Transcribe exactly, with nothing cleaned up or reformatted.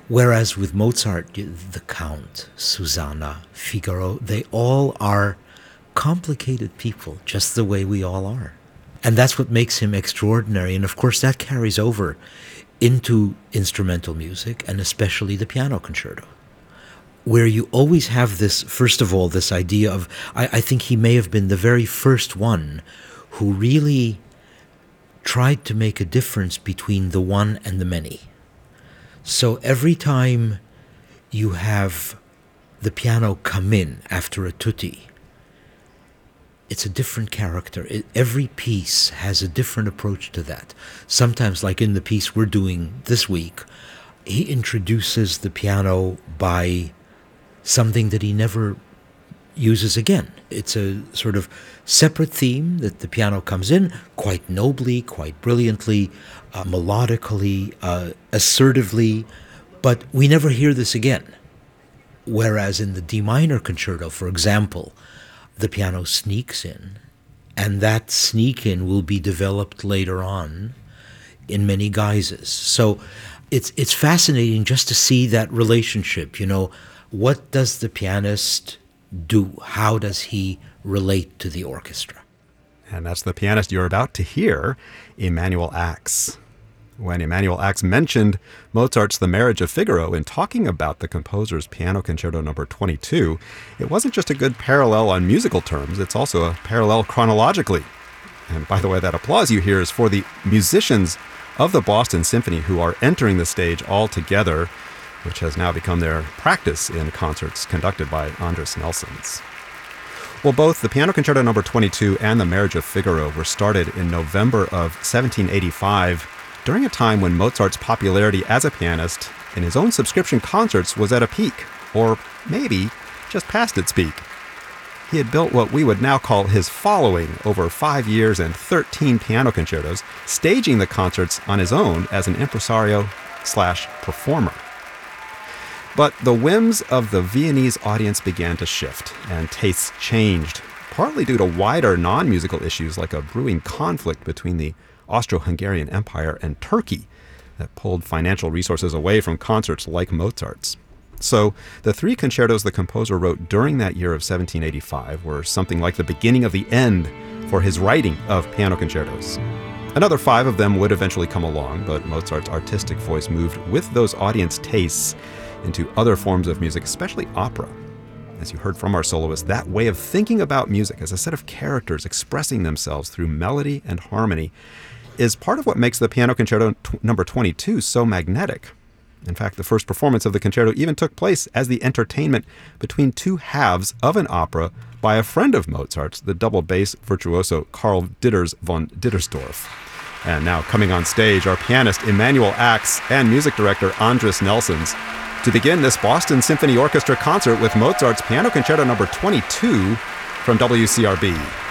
Whereas with Mozart, the Count, Susanna, Figaro, they all are complicated people, just the way we all are. And that's what makes him extraordinary. And of course, that carries over into instrumental music, and especially the piano concerto, where you always have this, first of all, this idea of, I, I think he may have been the very first one who really tried to make a difference between the one and the many. So every time you have the piano come in after a tutti, it's a different character. It, every piece has a different approach to that. Sometimes, like in the piece we're doing this week, he introduces the piano by something that he never uses again. It's a sort of separate theme that the piano comes in quite nobly, quite brilliantly, uh, melodically, uh, assertively, but we never hear this again. Whereas in the D minor concerto, for example, the piano sneaks in, and that sneak in will be developed later on in many guises. So it's it's fascinating just to see that relationship. You know, what does the pianist do? How does he relate to the orchestra? And that's the pianist you're about to hear, Emanuel Ax. When Emanuel Ax mentioned Mozart's The Marriage of Figaro in talking about the composer's Piano Concerto number twenty-two, it wasn't just a good parallel on musical terms, it's also a parallel chronologically. And by the way, that applause you hear is for the musicians of the Boston Symphony who are entering the stage all together, which has now become their practice in concerts conducted by Andris Nelsons. Well, both the Piano Concerto number twenty-two and The Marriage of Figaro were started in November of seventeen eighty-five, during a time when Mozart's popularity as a pianist in his own subscription concerts was at a peak, or maybe just past its peak. He had built what we would now call his following over five years and thirteen piano concertos, staging the concerts on his own as an impresario slash performer. But the whims of the Viennese audience began to shift, and tastes changed, partly due to wider non-musical issues like a brewing conflict between the Austro-Hungarian Empire and Turkey that pulled financial resources away from concerts like Mozart's. So the three concertos the composer wrote during that year of seventeen eighty-five were something like the beginning of the end for his writing of piano concertos. Another five of them would eventually come along, but Mozart's artistic voice moved with those audience tastes into other forms of music, especially opera. As you heard from our soloist, that way of thinking about music as a set of characters expressing themselves through melody and harmony is part of what makes the Piano Concerto t- number twenty-two so magnetic. In fact, the first performance of the concerto even took place as the entertainment between two halves of an opera by a friend of Mozart's, the double bass virtuoso Karl Ditters von Dittersdorf. And now coming on stage, our pianist Emanuel Ax and music director Andris Nelsons to begin this Boston Symphony Orchestra concert with Mozart's Piano Concerto number twenty-two from W C R B.